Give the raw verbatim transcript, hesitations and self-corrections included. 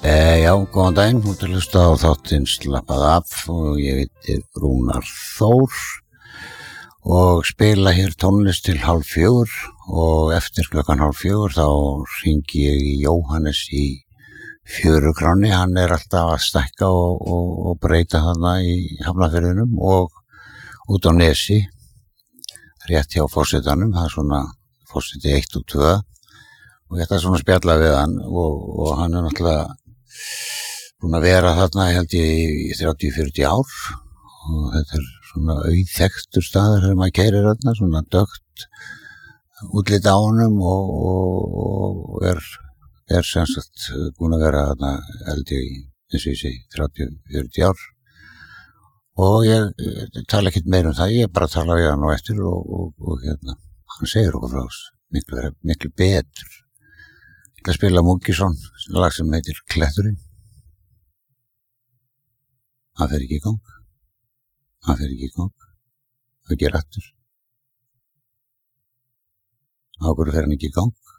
Eh, já, góðan daginn, þú ert að hlusta á þáttinn Slappað af og ég heiti Rúnar Þór og spila hér tónlist til hálf fjögur og eftir klukkan hálf fjögur þá hringi ég í Jóhannes í Fjörukráni, hann er alltaf að stækka og, og, og breyta þarna í Hafnarfirðinum og út á Nesi, rétt hjá forsetanum, það er svona forseti eitt og tvö og ég ætla svona að spjalla við hann og, og hann er náttúrulega búinn að vera þarna held ég í þrjátíu til fjörutíu ár og þetta er svona auðþekktur staður þegar maður keyrir þarna, svona dökkt útlit á honum og, og, og er, er sem sagt búinn að vera þarna held ég í, eins og ég segi, þrjátíu til fjörutíu ár og ég, ég tala ekkert meira um það, ég bara tala við hann og eftir og, og, og hérna, hann segir okkur frá þess miklu, miklu betur. Ég ætla að spila Múkisson, lag sem heitir Kletturinn. Hann fer ekki í gang. Hann fer ekki í gang. Það ger aftur. Á hverju fer hann ekki í gang?